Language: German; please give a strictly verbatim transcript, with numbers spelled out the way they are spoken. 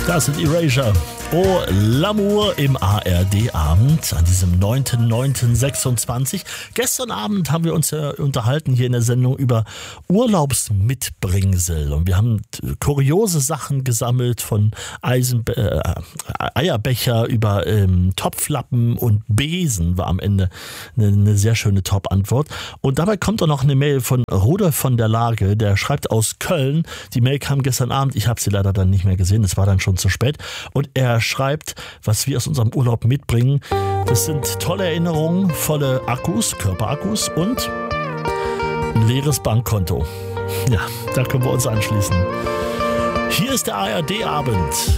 Das sind Erasure. Oh, L'amour im A R D-Abend an diesem neunten neunten sechsundzwanzig. Gestern Abend haben wir uns ja unterhalten hier in der Sendung über Urlaubsmitbringsel. Und wir haben kuriose Sachen gesammelt, von Eisen, äh, Eierbecher über ähm, Topflappen und Besen war am Ende eine, eine sehr schöne Top-Antwort. Und dabei kommt auch noch eine Mail von Rudolf von der Lage, der schreibt aus Köln. Die Mail kam gestern Abend, ich habe sie leider dann nicht mehr gesehen, es war dann schon zu spät. Und er schreibt, was wir aus unserem Urlaub mitbringen. Das sind tolle Erinnerungen, volle Akkus, Körperakkus und ein leeres Bankkonto. Ja, da können wir uns anschließen. Hier ist der A R D-Abend.